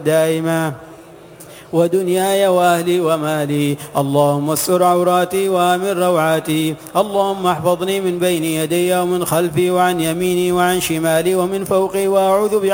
دائما ودنياي وأهلي ومالي. اللهم استر عوراتي وآمن روعاتي. اللهم احفظني من بين يدي ومن خلفي وعن يميني وعن شمالي ومن فوقي، وأعوذ